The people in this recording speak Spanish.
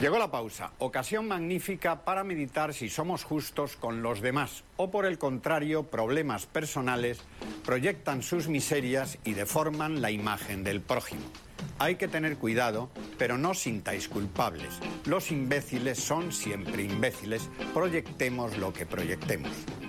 Llegó la pausa, ocasión magnífica para meditar si somos justos con los demás o, por el contrario, problemas personales proyectan sus miserias y deforman la imagen del prójimo. Hay que tener cuidado, pero no sintáis culpables. Los imbéciles son siempre imbéciles, proyectemos lo que proyectemos.